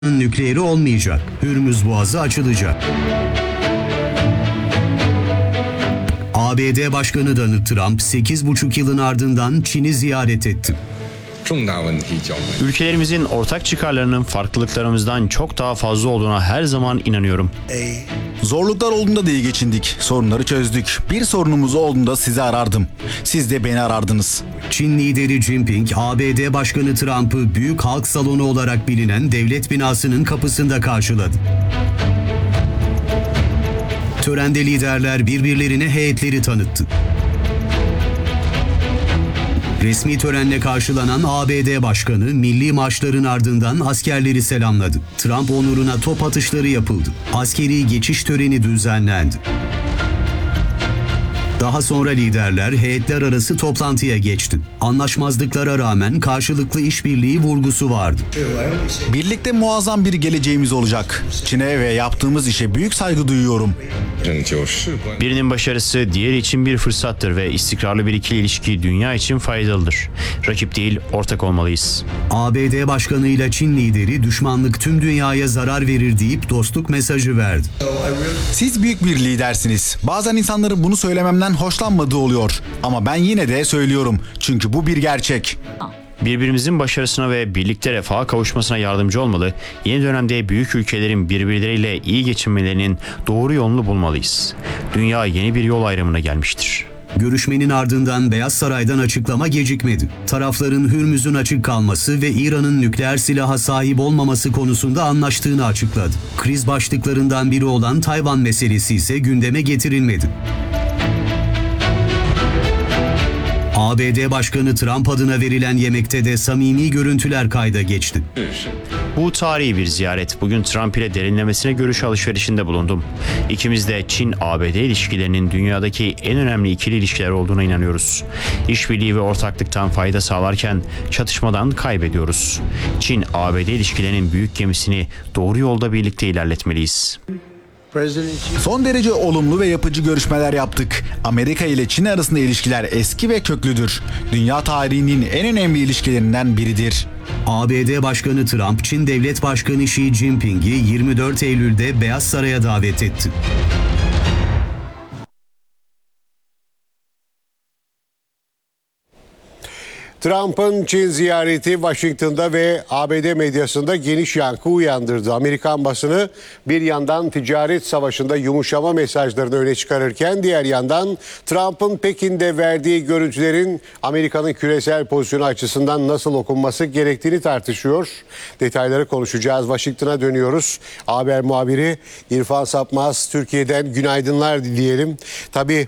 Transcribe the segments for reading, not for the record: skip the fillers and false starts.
nükleeri olmayacak. Hürmüz Boğazı açılacak. ABD Başkanı Donald Trump 8,5 yılın ardından Çin'i ziyaret etti. Ülkelerimizin ortak çıkarlarının farklılıklarımızdan çok daha fazla olduğuna her zaman inanıyorum. Zorluklar olduğunda da iyi geçindik. Sorunları çözdük. Bir sorunumuz olduğunda sizi arardım. Siz de beni arardınız. Çin lideri Jinping, ABD Başkanı Trump'ı Büyük Halk Salonu olarak bilinen devlet binasının kapısında karşıladı. Törende liderler birbirlerine heyetleri tanıttı. Resmi törenle karşılanan ABD Başkanı milli marşların ardından askerleri selamladı. Trump onuruna top atışları yapıldı. Askeri geçiş töreni düzenlendi. Daha sonra liderler heyetler arası toplantıya geçti. Anlaşmazlıklara rağmen karşılıklı işbirliği vurgusu vardı. Birlikte muazzam bir geleceğimiz olacak. Çin'e ve yaptığımız işe büyük saygı duyuyorum. Birinin başarısı diğeri için bir fırsattır ve istikrarlı bir ikili ilişki dünya için faydalıdır. Rakip değil, ortak olmalıyız. ABD Başkanı ile Çin lideri düşmanlık tüm dünyaya zarar verir deyip dostluk mesajı verdi. Siz büyük bir lidersiniz. Bazen insanların bunu söylememden hoşlanmadığı oluyor. Ama ben yine de söylüyorum. Çünkü bu bir gerçek. Birbirimizin başarısına ve birlikte refaha kavuşmasına yardımcı olmalı, yeni dönemde büyük ülkelerin birbirleriyle iyi geçinmelerinin doğru yolunu bulmalıyız. Dünya yeni bir yol ayrımına gelmiştir. Görüşmenin ardından Beyaz Saray'dan açıklama gecikmedi. Tarafların Hürmüz'ün açık kalması ve İran'ın nükleer silaha sahip olmaması konusunda anlaştığını açıkladı. Kriz başlıklarından biri olan Tayvan meselesi ise gündeme getirilmedi. ABD Başkanı Trump adına verilen yemekte de samimi görüntüler kayda geçti. Bu tarihi bir ziyaret. Bugün Trump ile derinlemesine görüş alışverişinde bulundum. İkimiz de Çin-ABD ilişkilerinin dünyadaki en önemli ikili ilişkiler olduğuna inanıyoruz. İşbirliği ve ortaklıktan fayda sağlarken çatışmadan kaybediyoruz. Çin-ABD ilişkilerinin büyük gemisini doğru yolda birlikte ilerletmeliyiz. Son derece olumlu ve yapıcı görüşmeler yaptık. Amerika ile Çin arasında ilişkiler eski ve köklüdür. Dünya tarihinin en önemli ilişkilerinden biridir. ABD Başkanı Trump, Çin Devlet Başkanı Xi Jinping'i 24 Eylül'de Beyaz Saray'a davet etti. Trump'ın Çin ziyareti Washington'da ve ABD medyasında geniş yankı uyandırdı. Amerikan basını bir yandan ticaret savaşında yumuşama mesajlarını öne çıkarırken diğer yandan Trump'ın Pekin'de verdiği görüntülerin Amerika'nın küresel pozisyonu açısından nasıl okunması gerektiğini tartışıyor. Detayları konuşacağız. Washington'a dönüyoruz. Haber muhabiri İrfan Sapmaz, Türkiye'den günaydınlar dileyelim. Tabii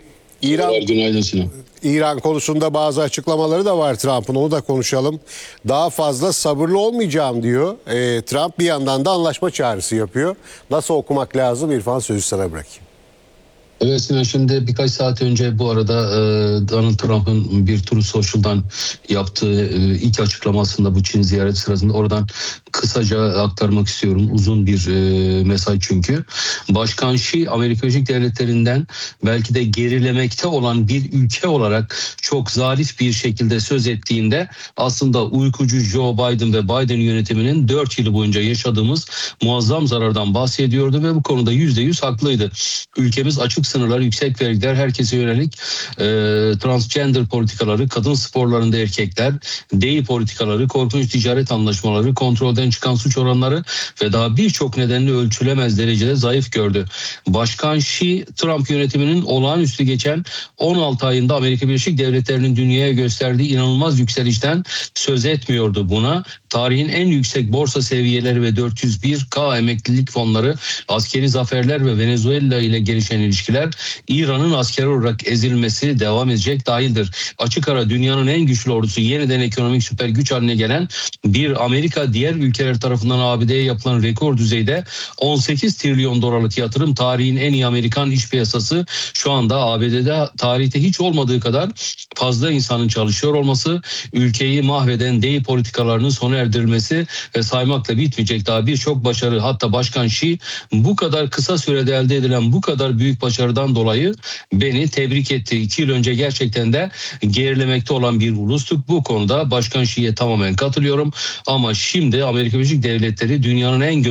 İran konusunda bazı açıklamaları da var Trump'ın, onu da konuşalım. Daha fazla sabırlı olmayacağım diyor. Trump bir yandan da anlaşma çağrısı yapıyor. Nasıl okumak lazım? İrfan, sözü sana bırakayım. Evet Sinan, şimdi birkaç saat önce bu arada Donald Trump'ın bir Truth Social'dan yaptığı ilk açıklamasında bu Çin ziyareti sırasında oradan kısaca aktarmak istiyorum. Uzun bir mesaj çünkü. Başkan Xi, Amerika Birleşik Devletleri'nden belki de gerilemekte olan bir ülke olarak çok zarif bir şekilde söz ettiğinde aslında uykucu Joe Biden ve Biden yönetiminin 4 yılı boyunca yaşadığımız muazzam zarardan bahsediyordu ve bu konuda %100 haklıydı. Ülkemiz açık sınırlar, yüksek vergiler, herkese yönelik transgender politikaları, kadın sporlarında erkekler, DEI politikaları, korkunç ticaret anlaşmaları, kontrolden çıkan suç oranları ve daha birçok nedenle ölçülemez derecede zayıf gördü. Başkan Xi, Trump yönetiminin olağanüstü geçen 16 ayında Amerika Birleşik Devletleri'nin dünyaya gösterdiği inanılmaz yükselişten söz etmiyordu. Buna tarihin en yüksek borsa seviyeleri ve 401K emeklilik fonları, askeri zaferler ve Venezuela ile gelişen ilişkiler, İran'ın askeri olarak ezilmesi devam edecek dahildir. Açık ara dünyanın en güçlü ordusu, yeniden ekonomik süper güç haline gelen bir Amerika, diğer ülkeler tarafından ABD'ye yapılan rekor düzeyde 18 trilyon dolarlık yatırım, tarihin en iyi Amerikan iş piyasası, şu anda ABD'de tarihte hiç olmadığı kadar fazla insanın çalışıyor olması, ülkeyi mahveden DEI politikalarının sona erdirilmesi ve saymakla bitmeyecek daha birçok başarı. Hatta Başkan Xi bu kadar kısa sürede elde edilen bu kadar büyük başarı başarıdan dolayı beni tebrik etti. 2 yıl önce gerçekten de gerilemekte olan bir ulustuk. Bu konuda Başkan Xi'ye tamamen katılıyorum. Ama şimdi Amerika Birleşik Devletleri dünyanın en